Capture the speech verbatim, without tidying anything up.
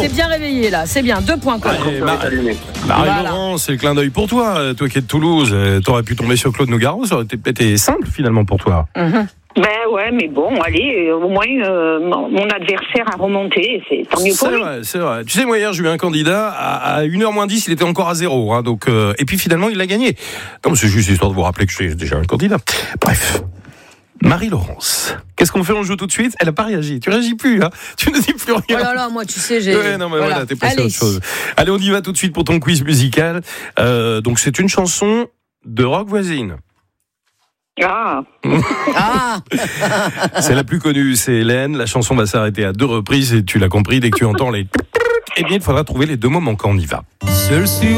t'es bien réveillé là, c'est bien, deux points quand même. Allez, Mar- Voilà. Marie-Laurent, c'est le clin d'œil pour toi. Toi qui es de Toulouse, euh, t'aurais pu tomber sur Claude Nougaro, ça aurait été, été simple finalement pour toi. Mhm. Ben ouais, mais bon, allez, euh, au moins euh, mon, mon adversaire a remonté, c'est tant mieux pour C'est lui. vrai, c'est vrai. Tu sais, moi hier, j'ai eu un candidat à, à une heure moins dix, il était encore à zéro. Hein, donc, euh, et puis finalement, il l'a gagné. Non, c'est juste histoire de vous rappeler que je suis déjà un candidat. Bref. Marie-Laurence, qu'est-ce qu'on fait? On joue tout de suite? Elle n'a pas réagi. Tu réagis plus, hein? Tu ne dis plus rien. Oh là là, moi tu sais, j'ai. Ouais, non, mais voilà, voilà. t'es passé à Allez. autre chose. Allez, on y va tout de suite pour ton quiz musical. Euh, donc, c'est une chanson de rock voisine. Ah, Ah, C'est la plus connue, c'est Hélène. La chanson va s'arrêter à deux reprises et tu l'as compris, dès que tu entends les... Eh bien, il faudra trouver les deux mots manquants. On y va. Seul sur